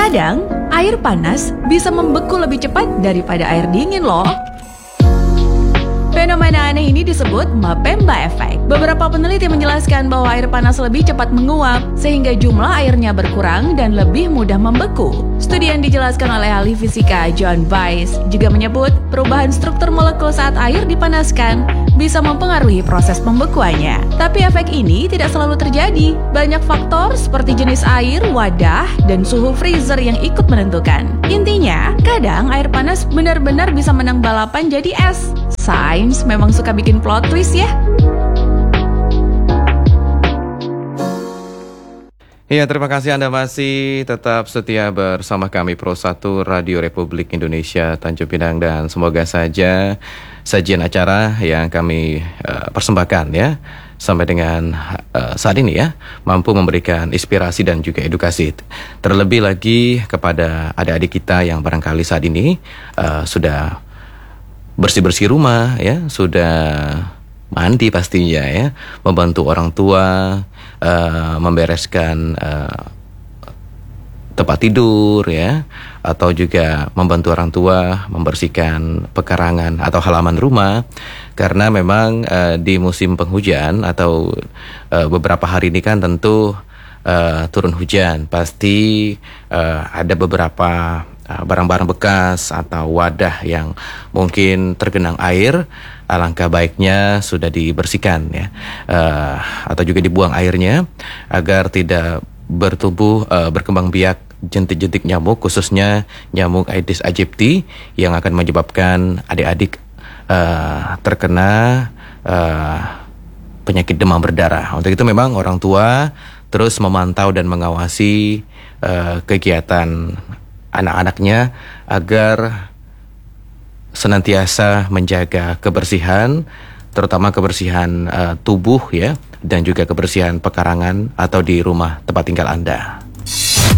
Kadang, air panas bisa membeku lebih cepat daripada air dingin loh. Fenomena aneh ini disebut Mapemba Effect. Beberapa peneliti menjelaskan bahwa air panas lebih cepat menguap, sehingga jumlah airnya berkurang dan lebih mudah membeku. Studi yang dijelaskan oleh ahli fisika John Weiss juga menyebut perubahan struktur molekul saat air dipanaskan bisa mempengaruhi proses pembekuannya. Tapi efek ini tidak selalu terjadi. Banyak faktor seperti jenis air, wadah, dan suhu freezer yang ikut menentukan. Intinya, kadang air panas benar-benar bisa menang balapan jadi es. Sains memang suka bikin plot twist ya. Iya, terima kasih Anda masih tetap setia bersama kami Pro 1 Radio Republik Indonesia Tanjung Pinang, dan semoga saja sajian acara yang kami persembahkan ya sampai dengan saat ini ya mampu memberikan inspirasi dan juga edukasi. Terlebih lagi kepada adik-adik kita yang barangkali saat ini sudah bersih-bersih rumah ya, sudah mandi pastinya ya, membantu orang tua membereskan tempat tidur ya, atau juga membantu orang tua membersihkan pekarangan atau halaman rumah. Karena memang di musim penghujan atau beberapa hari ini kan tentu turun hujan, pasti ada beberapa barang-barang bekas atau wadah yang mungkin tergenang air. Alangkah baiknya sudah dibersihkan ya, atau juga dibuang airnya agar tidak berkembang biak jentik-jentik nyamuk, khususnya nyamuk Aedes aegypti yang akan menyebabkan adik-adik terkena penyakit demam berdarah. Untuk itu memang orang tua terus memantau dan mengawasi kegiatan anak-anaknya agar senantiasa menjaga kebersihan, terutama kebersihan tubuh ya, dan juga kebersihan pekarangan atau di rumah tempat tinggal Anda.